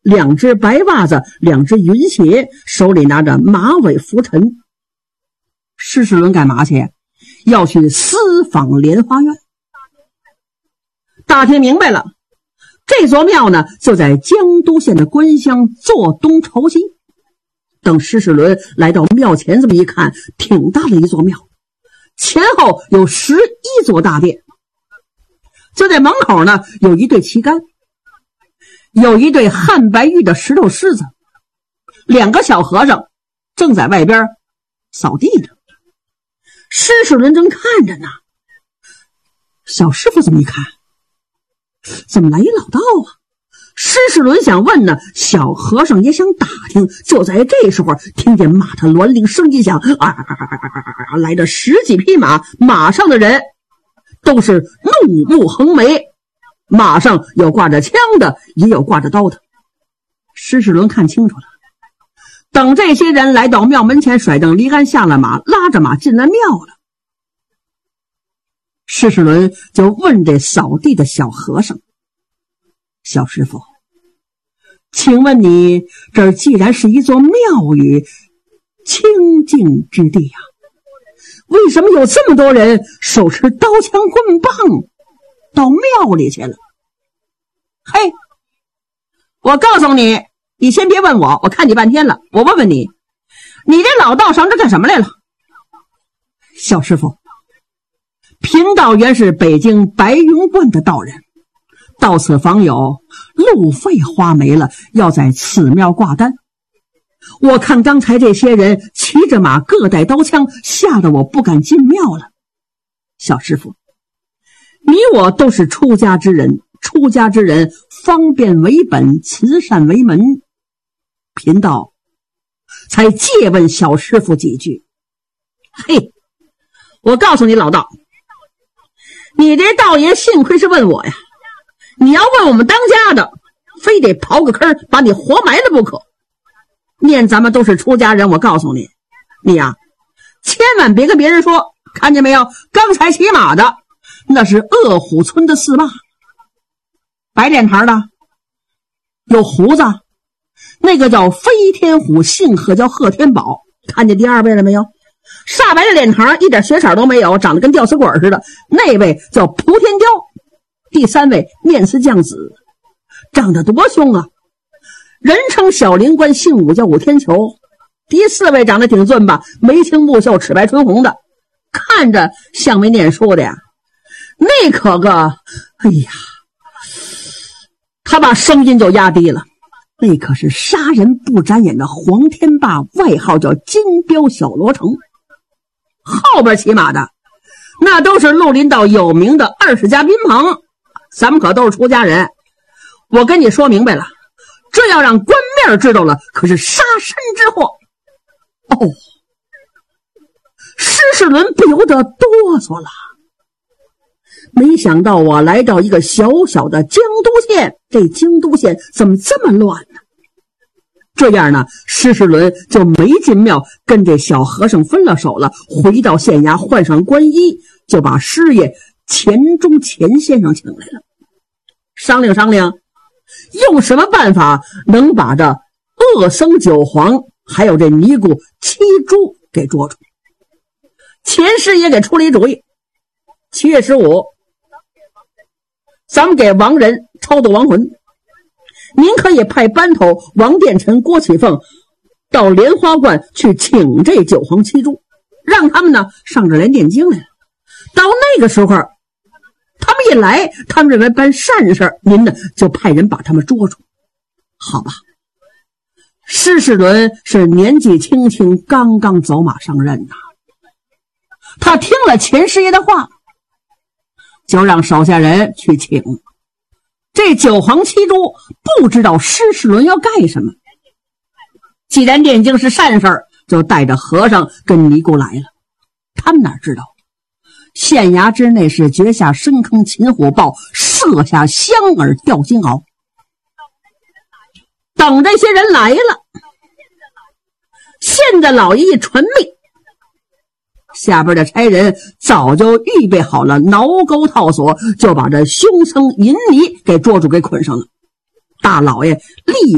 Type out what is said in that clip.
2只白袜子，2只云鞋，手里拿着马尾拂尘。施世伦干嘛去？要去私访莲花院。打听明白了，这座庙呢就在江都县的官乡坐东朝西。等施世伦来到庙前，这么一看，挺大的一座庙，前后有11座大殿。就在门口呢有一对旗杆，有一对汉白玉的石头狮子，2个小和尚正在外边扫地呢。施世伦正看着呢，小师傅这么一看，怎么来一老道啊？施世伦想问呢，小和尚也想打听。就在这时候，听见马踏銮铃声一响，来着10几匹马，马上的人都是怒目横眉，马上有挂着枪的，也有挂着刀的。施世伦看清楚了，等这些人来到庙门前，甩蹬离杆，下了马，拉着马进了庙了。施世伦就问这扫地的小和尚：小师傅，请问你这儿既然是一座庙宇，清净之地呀，为什么有这么多人手持刀枪棍棒到庙里去了？嘿，我告诉你，你先别问我，我看你半天了，我问问你，你这老道上这干什么来了？小师傅，贫道原是北京白云观的道人，到此访友，路费花没了，要在此庙挂单。我看刚才这些人骑着马，各带刀枪，吓得我不敢进庙了。小师傅，你我都是出家之人，出家之人方便为本，慈善为门，贫道才借问小师傅几句。嘿，我告诉你老道，你这道爷幸亏是问我呀，你要问我们当家的，非得刨个坑把你活埋了不可。念咱们都是出家人，我告诉你，你呀，千万别跟别人说，看见没有，刚才骑马的那是鄂虎村的四霸，白脸膛的，有胡子，那个叫飞天虎，姓贺，叫贺天宝。看见第2位了没有？煞白的脸膛，一点血色都没有，长得跟吊死鬼似的，那位叫蒲天雕。第3位面似酱紫，长得多凶啊，人称小灵官，姓武，叫武天球。第4位长得挺俊吧，眉清目秀，齿白唇红的，看着像没念书的呀。那可个，哎呀，他把声音就压低了，那可是杀人不眨眼的黄天霸，外号叫金标小罗成。后边骑马的那都是绿林道有名的20家宾朋，咱们可都是出家人。我跟你说明白了，这要让官面知道了，可是杀身之祸。哦，施世伦不由得哆嗦了。没想到我来到一个小小的江都县，这江都县怎么这么乱呢？这样呢，施世伦就没进庙，跟这小和尚分了手了，回到县衙换上官衣，就把师爷钱钟钱先生请来了，商量商量用什么办法能把这恶僧九黄还有这尼姑七猪给捉住。钱师爷给出了一主意，7月15咱们给亡人超度亡魂，您可以派班头王殿臣、郭启凤到莲花观去请这九黄七猪，让他们呢上这来念经来了。到那个时候他们一来，他们认为办善事，您呢就派人把他们捉住，好吧？施世伦是年纪轻轻，刚刚走马上任呐。他听了钱师爷的话，就让手下人去请。这九黄七猪不知道施世伦要干什么，既然念经是善事，就带着和尚跟尼姑来了。他们哪知道县衙之内是掘下深坑擒虎豹，射下香饵钓金鳌。等这些人来了，县的老爷一传命，下边的差人早就预备好了挠钩套索，就把这凶僧银尼给捉住，给捆上了。大老爷立